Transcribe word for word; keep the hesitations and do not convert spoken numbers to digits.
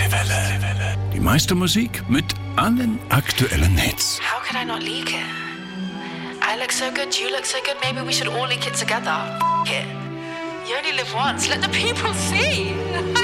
Welle. Die meiste Musik mit allen aktuellen Hits. How could I not leak it? I look so good, you look so good, maybe we should all leak it together. F it. You only live once, let the people see.